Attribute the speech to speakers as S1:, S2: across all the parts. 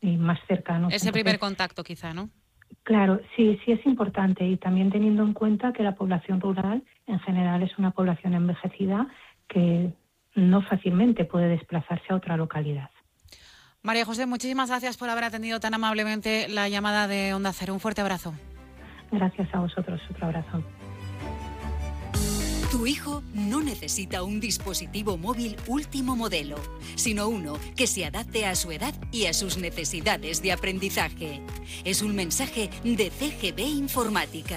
S1: más cercanos.
S2: Ese primer contacto quizá, ¿no?
S1: Claro, sí es importante, y también teniendo en cuenta que la población rural en general es una población envejecida que no fácilmente puede desplazarse a otra localidad.
S2: María José, muchísimas gracias por haber atendido tan amablemente la llamada de Onda Cero. Un fuerte abrazo.
S1: Gracias a vosotros, otro abrazo.
S3: Tu hijo no necesita un dispositivo móvil último modelo, sino uno que se adapte a su edad y a sus necesidades de aprendizaje. Es un mensaje de CGB Informática.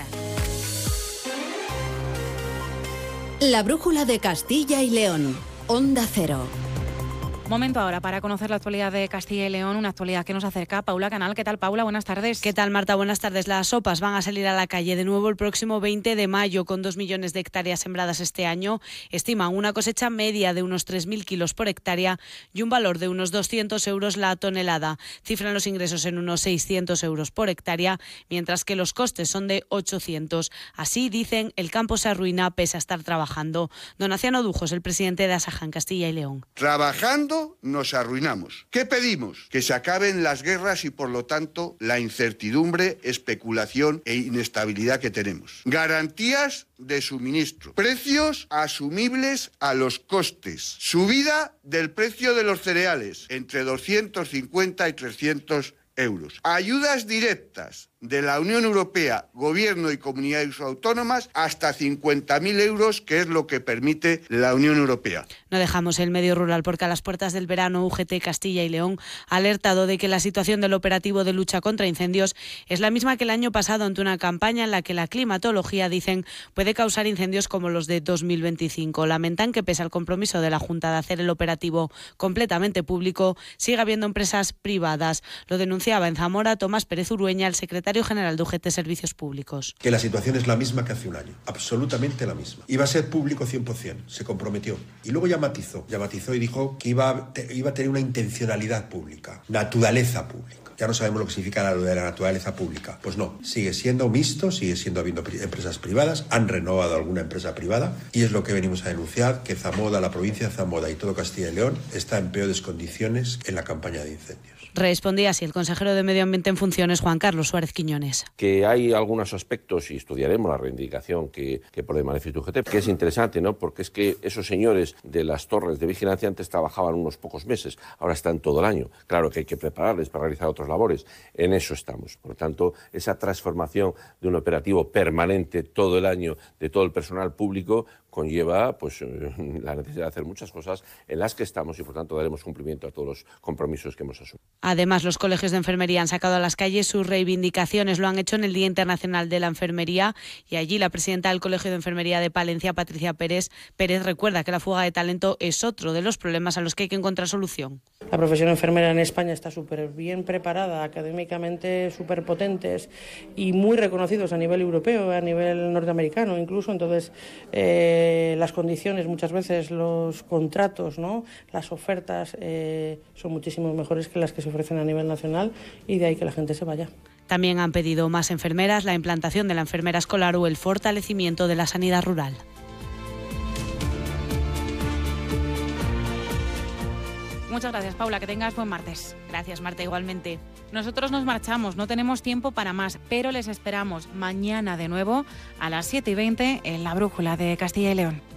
S4: La brújula de Castilla y León. Onda Cero.
S2: Momento ahora para conocer la actualidad de Castilla y León, una actualidad que nos acerca Paula Canal. ¿Qué tal, Paula? Buenas tardes.
S5: ¿Qué tal, Marta? Buenas tardes. Las sopas van a salir a la calle de nuevo el próximo 20 de mayo, con 2 millones de hectáreas sembradas este año. Estiman una cosecha media de unos 3.000 kilos por hectárea y un valor de unos 200 euros la tonelada. Cifran los ingresos en unos 600 euros por hectárea, mientras que los costes son de 800. Así dicen, el campo se arruina pese a estar trabajando. Donaciano Dujos, el presidente de Asaja en Castilla y León.
S6: Trabajando nos arruinamos. ¿Qué pedimos? Que se acaben las guerras y, por lo tanto, la incertidumbre, especulación e inestabilidad que tenemos. Garantías de suministro. Precios asumibles a los costes. Subida del precio de los cereales entre 250 y 300 euros. Ayudas directas de la Unión Europea, Gobierno y comunidades autónomas, hasta 50.000 euros, que es lo que permite la Unión Europea.
S5: No dejamos el medio rural porque a las puertas del verano UGT Castilla y León ha alertado de que la situación del operativo de lucha contra incendios es la misma que el año pasado, ante una campaña en la que la climatología, dicen, puede causar incendios como los de 2025. Lamentan que, pese al compromiso de la Junta de hacer el operativo completamente público, sigue habiendo empresas privadas. Lo denunciaba en Zamora Tomás Pérez Urueña, el secretario general de UGT Servicios Públicos.
S7: Que la situación es la misma que hace un año, absolutamente la misma. Iba a ser público 100%, se comprometió. Y luego ya matizó y dijo que iba a tener una intencionalidad pública, naturaleza pública. Ya no sabemos lo que significa lo de la naturaleza pública. Pues no, sigue siendo mixto, sigue siendo habiendo empresas privadas, han renovado alguna empresa privada y es lo que venimos a denunciar, que Zamora, la provincia de Zamora y todo Castilla y León está en peores condiciones en la campaña de incendios.
S5: Respondía así el consejero de Medio Ambiente en funciones, Juan Carlos Suárez Quiñones.
S8: Que hay algunos aspectos, y estudiaremos la reivindicación que pone de manifiesto UGT, que es interesante, ¿no? Porque es que esos señores de las torres de vigilancia antes trabajaban unos pocos meses, ahora están todo el año. Claro que hay que prepararles para realizar otras labores, en eso estamos. Por lo tanto, esa transformación de un operativo permanente todo el año de todo el personal público conlleva pues la necesidad de hacer muchas cosas en las que estamos y, por tanto, daremos cumplimiento a todos los compromisos que hemos asumido.
S5: Además, los colegios de enfermería han sacado a las calles sus reivindicaciones. Lo han hecho en el Día Internacional de la Enfermería y allí la presidenta del Colegio de Enfermería de Palencia, Patricia Pérez, recuerda que la fuga de talento es otro de los problemas a los que hay que encontrar solución.
S9: La profesión enfermera en España está súper bien preparada, académicamente súper potentes y muy reconocidos a nivel europeo, a nivel norteamericano incluso. Entonces, las condiciones, muchas veces los contratos, ¿no?, las ofertas son muchísimo mejores que las que se ofrecen a nivel nacional y de ahí que la gente se vaya.
S5: También han pedido más enfermeras, la implantación de la enfermera escolar o el fortalecimiento de la sanidad rural.
S2: Muchas gracias, Paula, que tengas buen martes.
S5: Gracias, Marta, igualmente.
S2: Nosotros nos marchamos, no tenemos tiempo para más, pero les esperamos mañana de nuevo a las 7:20 en la Brújula de Castilla y León.